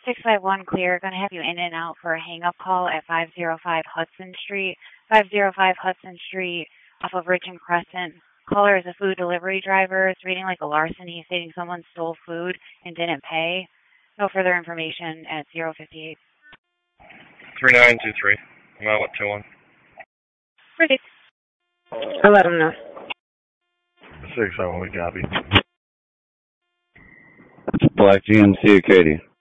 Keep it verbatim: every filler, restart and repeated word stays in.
six five one clear. Going to have you in and out for a hang-up call at five oh five Hudson Street. five oh five Hudson Street off of Rich and Crescent. Caller is a food delivery driver. It's reading like a larceny, stating someone stole food and didn't pay. No further information at zero fifty-eight. three nine two three. I'm out with two one. Ready. I'll let him know. six oh one, we copy. Black G M C Acadia.